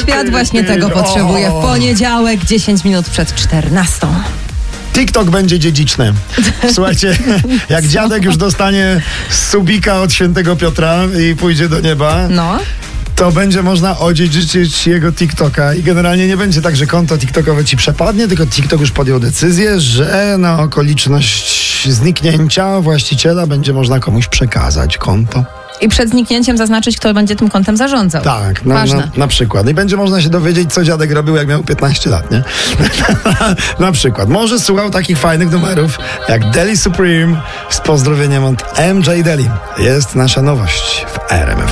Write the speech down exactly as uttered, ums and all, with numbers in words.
Świat właśnie tego potrzebuje. W poniedziałek, dziesięć minut przed czternastą. TikTok będzie dziedziczny. Słuchajcie, jak dziadek już dostanie subika od świętego Piotra i pójdzie do nieba, No. to będzie można odziedziczyć jego TikToka i generalnie nie będzie tak, że konto TikTokowe ci przepadnie, tylko TikTok już podjął decyzję, że na okoliczność zniknięcia właściciela będzie można komuś przekazać konto. I przed zniknięciem zaznaczyć, kto będzie tym kontem zarządzał. Tak, na, Ważne. na, na przykład. I będzie można się dowiedzieć, co dziadek robił, jak miał piętnaście lat, nie? Na przykład. Może słuchał takich fajnych numerów, jak Deli Supreme z pozdrowieniem od M J Deli. Jest nasza nowość w R M F.